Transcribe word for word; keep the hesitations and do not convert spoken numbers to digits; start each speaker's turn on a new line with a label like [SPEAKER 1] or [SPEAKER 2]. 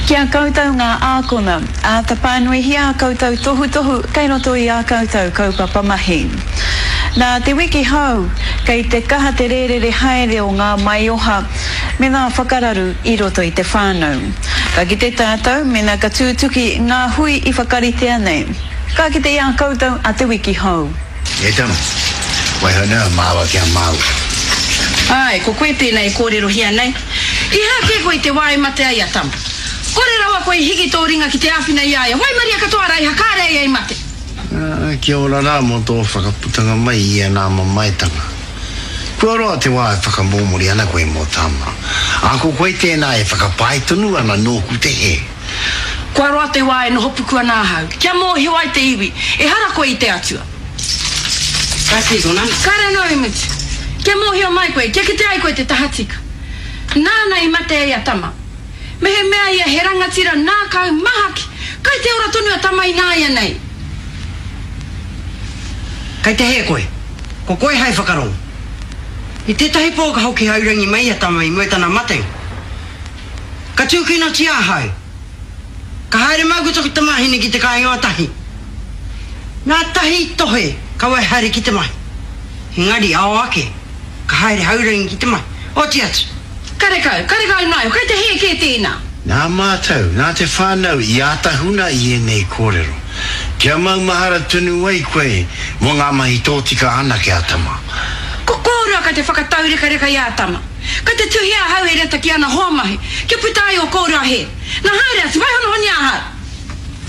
[SPEAKER 1] Kia koutou ngā ākona, a ta pānui hia koutou tohu tohu, kei roto I a koutou kaupapa mahi. Nā te wiki hau, kei te kaha te rerere haere o ngā maioha, me ngā whakararu I roto I te whānau. Ka ki te tātou, me ngā ka tūtuki ngā hui I whakaritea nei. Ka ki te ia koutou a te wiki hau.
[SPEAKER 2] E tamu, wai hana māua kia māu.
[SPEAKER 3] Ai, ko koe tēnei kōrero hia nei. I hā ke koe te wai mate ai a tamu. Kore rawa koe higi tō ringa ki te awhina I aia. Wai maria katoa rai hakare ai ai mate.
[SPEAKER 2] Uh, kia ora rā mo tō whakaputanga mai I a nā mamaitanga. Kua roa te wā e whakamōmori ana koe mō tāma. Ako koe tēnā e whakapaitunu ana nōku te he.
[SPEAKER 3] Kua roa te wā e no hopuku ana hau. Kia mō hiwai te iwi. E hara koe I te atua.
[SPEAKER 4] Kasi ko nana.
[SPEAKER 3] Kare no I mutu. Kia mō hiwa mai koe. Kia ki te ai koe te tahatika. Nāna I mate ai a tama. Me he mea ia he rangatira nā kau mahaki. Kai te ora tonu a tama I nāia nei.
[SPEAKER 4] Kai te he koe. Ko koe hai whakarong. I tētahi pō ka hoki haurangi mai a tama I muetana mateng. Ka tūkina tia hau. Ka haere mauku toki te mahine ki te kāinga tahi. Nā tahi tohe ka wai haere ki te mai. Hingari ao ake. Ka haere haurangi ki te mai. O ti atu.
[SPEAKER 3] Kare kau, kare kau nai, kai te he ke tēnā.
[SPEAKER 2] Nā mātou, nā te whānau I ātahuna I e nei kōrero. Kia mau mahara tunu wai koe, mo ngā mahi tōtika ana ki a tama.
[SPEAKER 3] Ko kōrua ka te whakataureka reka I a tama. Ka te tuhia hau e reta ki ana hoa mahi. Kia putai o kōrua he. Nā haere atu, vai hono honi aha.